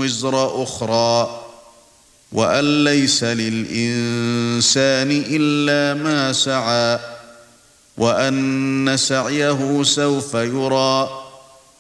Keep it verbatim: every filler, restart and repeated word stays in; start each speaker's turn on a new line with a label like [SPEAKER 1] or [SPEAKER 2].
[SPEAKER 1] وزر أخرى وأن ليس للإنسان إلا ما سعى وأن سعيه سوف يرى